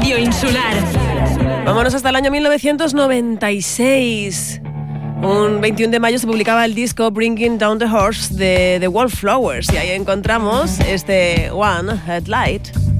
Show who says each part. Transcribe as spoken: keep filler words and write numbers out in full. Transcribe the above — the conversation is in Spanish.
Speaker 1: Radio Insular.
Speaker 2: Vámonos hasta el año mil novecientos noventa y seis. Un veintiuno de mayo se publicaba el disco Bringing Down the Horse de The Wallflowers y ahí encontramos este One Headlight.